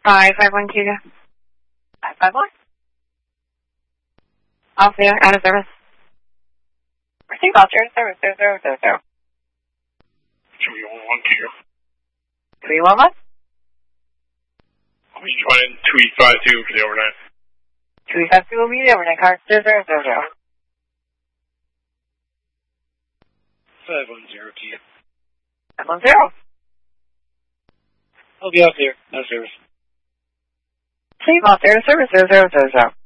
551 Cuba. 551. Off the air, out of service. Receive all service, 0000. 311 Cuba. 311? I'll be joining 252 for the overnight. 252 will be the overnight car, 0000. 510 Cuba. 510. I'll be out there, no service. Receive all service, 0000.